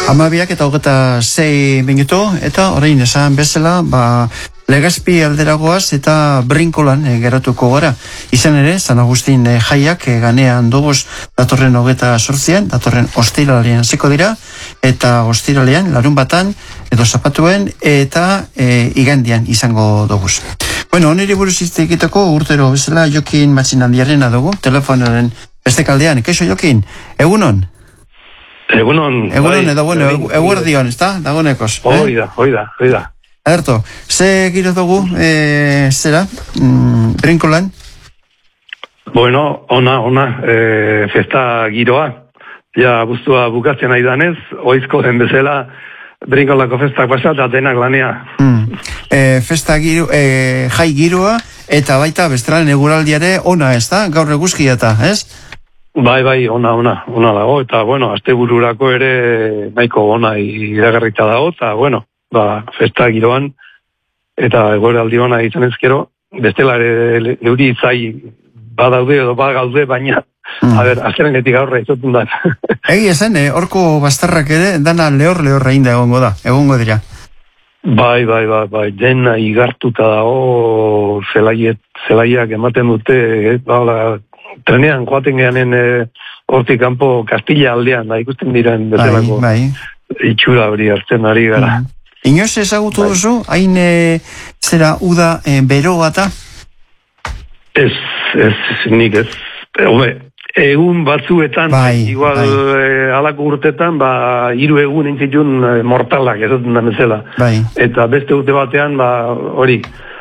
Amabiak eta 26 minutu, eta orain esan bezala, Legazpi alderagoaz eta Brinkolan geratuko gara. Izan ere, San Agustin jaiak ganean doguz datorren 28, datorren ostiralean hasiko dira, eta ostiralean larun batan, edo zapatuen, eta igandian izango doguz. Bueno, oneri buruz egiteko urtero bezala Jokin Matxinandiarena dugu, telefonoren beste kaldean. Kaixo Jokin, egunon? Egunon, edo bueno, eguerdion, ezta? Dagonekoz. Oida. Aderto, ze giro dugu, zera, Brinkolan? Bueno, ona, festa giroa. Ja, abuztua bukatzen nahi danez, oizko den bezala, Brinkolako festak pasat, atenak lanea. Festa giro, jai giroa, eta baita bestralen eguraldiare ona, ez da? Gaur eguzkia eta, ez? Bai, ona dago, eta, bueno, astebururako ere nahiko ona iragarrita dago, eta, bueno, festa giroan, eta egoraldi ona izan ezkero, bestela ere euri zai badaude edo bagaude, baina, azkenetik aurra izotun da. Egi esan, horko bastarrak ere, dana lehor egin da egongo dira. Bai, dena igartuta dago, zelaiak ematen dute, trenean joaten geanen hortik kanpo Kastilla aldean, da ikusten diren bezalako itxura hori hartzen ari gara. Inoz ezagutu duzu, hain zera uda beroa eta? Ez, nik ez. Egun batzuetan, igual alako urtetan, 3 egun entzitun mortalak, ez dut bezala. Eta beste urte batean, hori,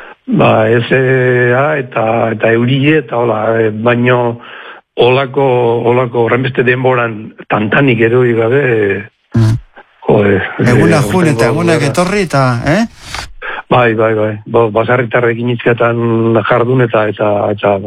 ezea eta eurie, eta hola, baino olako horrenbeste denboran tantanik eroi gabe, eguna jun eta egunak etorri eta, Bai. Basarritarrekin izketan jardun eta